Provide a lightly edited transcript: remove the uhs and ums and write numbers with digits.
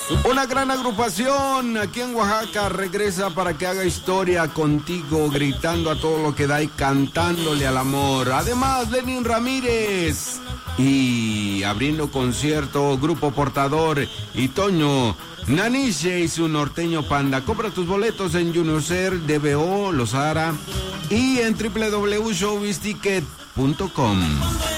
Una gran agrupación aquí en Oaxaca regresa para que haga historia contigo, gritando a todo lo que da y cantándole al amor. Además, Lenin Ramírez. Y abriendo concierto, Grupo Portador y Toño Naniche y su norteño Panda. Compra tus boletos en Juniorcer, DBO, Lozara y en www.showbizticket.com.